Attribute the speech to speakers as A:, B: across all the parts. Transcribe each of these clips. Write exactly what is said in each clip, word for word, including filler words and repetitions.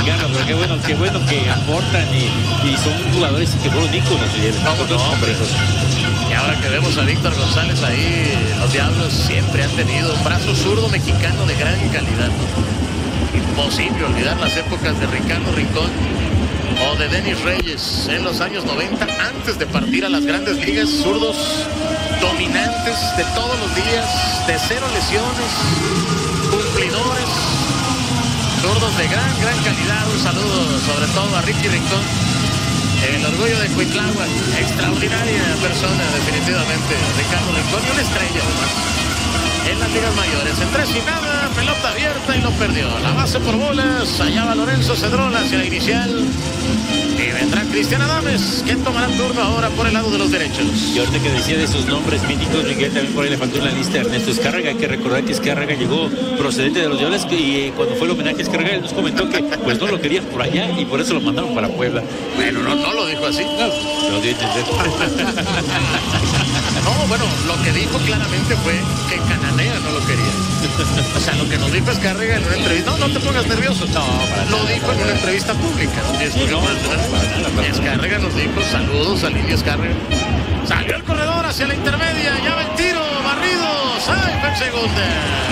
A: platicarlo, pero qué bueno, qué bueno que aportan y, y son jugadores que fueron íconos.
B: ¿Cómo no, hombre? Y ahora que vemos a Víctor González ahí, los Diablos siempre han tenido un brazo zurdo mexicano de gran calidad. Imposible olvidar las épocas de Ricardo Rincón o de Denis Reyes en los años noventa, antes de partir a las grandes ligas. Zurdos dominantes de todos los días, de cero lesiones, cumplidores, zurdos de gran, gran calidad. Un saludo sobre todo a Ricky Rincón, el orgullo de Cuitláhuac, extraordinaria persona definitivamente, Ricardo Rincón, y una estrella además en las ligas mayores. En tres y nada, pelota abierta y lo perdió. La base por bolas, allá va Lorenzo Cedrón hacia la inicial. Y vendrá Cristian Adames, que tomará el turno ahora por el lado de los derechos.
A: Y ahorita que decía de esos nombres míticos, Miguel, también por ahí le faltó en la lista Ernesto Escárraga. Hay que recordar que Escárraga llegó procedente de los Diablos y eh, cuando fue el homenaje a Escárraga, él nos comentó que pues no lo querían por allá y por eso lo mandaron para Puebla.
B: Bueno, no, no lo dijo así.
A: No, lo dio a entender.
B: No, bueno, lo que dijo claramente fue que Cananea no lo quería. O sea, lo que nos dijo Escárraga en una entrevista, no, no te pongas nervioso. No, para lo nada, dijo para en una entrevista pública. ¿No? Sí, no, Escárraga nos dijo, saludos al Indio Escárraga. Salió el corredor hacia la intermedia, ya va el tiro, barridos. ¡Ay, fue en segunda!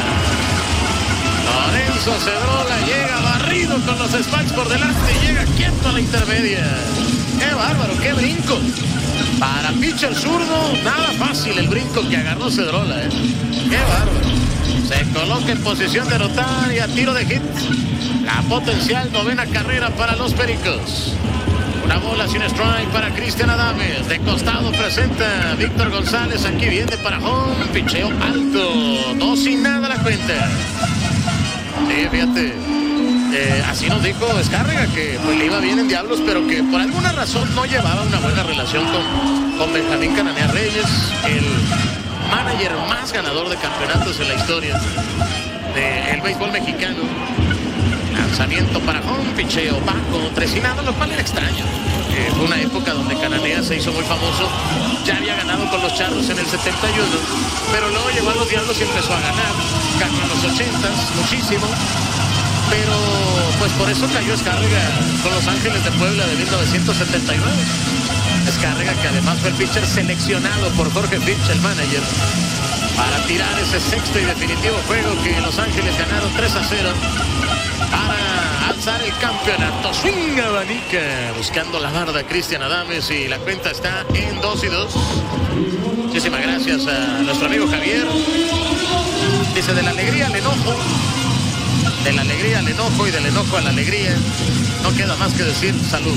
B: Lorenzo Cedrola llega barrido con los spikes por delante y llega quieto a la intermedia. ¡Qué bárbaro, qué brinco! Para pitcher zurdo, nada fácil el brinco que agarró Cedrola, ¿eh? ¡Qué bárbaro! Se coloca en posición de anotar y a tiro de hit. La potencial novena carrera para los Pericos. Una bola sin strike para Cristian Adames. De costado presenta Víctor González. Aquí viene para home. Picheo alto. Dos y nada la cuenta. Sí, fíjate. Eh, así nos dijo Escárraga que pues, le iba bien en Diablos, pero que por alguna razón no llevaba una buena relación con, con Benjamín Cananea Reyes, el manager más ganador de campeonatos en la historia del béisbol mexicano. Lanzamiento para home, picheo bajo, tres y nada, lo cual era extraño. Eh, fue una época donde Cananea se hizo muy famoso. Ya había ganado con los Charros en el setenta y uno, pero luego llegó a los Diablos y empezó a ganar. Ganó en los ochentas, muchísimo. Pero pues por eso cayó Escárraga con los Ángeles de Puebla de mil novecientos setenta y nueve. Escárraga, que además fue el pitcher seleccionado por Jorge Fitch, el manager, para tirar ese sexto y definitivo juego que Los Ángeles ganaron tres a cero para alzar el campeonato. Swing abanica buscando la barda Cristian Adames y la cuenta está en dos y dos. Muchísimas gracias a nuestro amigo Javier. Dice: de la alegría al enojo, de la alegría al enojo y del enojo a la alegría, no queda más que decir salud.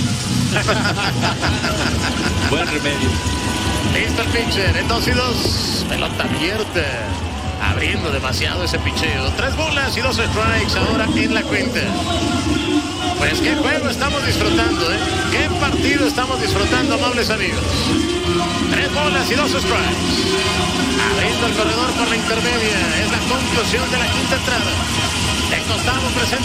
A: Buen remedio.
B: Listo el pitcher en dos y dos. Pelota abierta, abriendo demasiado ese picheo. Tres bolas y dos strikes ahora en la cuenta. Pues qué juego estamos disfrutando, ¿eh? Qué partido estamos disfrutando, amables amigos. Tres bolas y dos strikes. Abriendo el corredor por la intermedia. Es la conclusión de la quinta entrada. De costado presente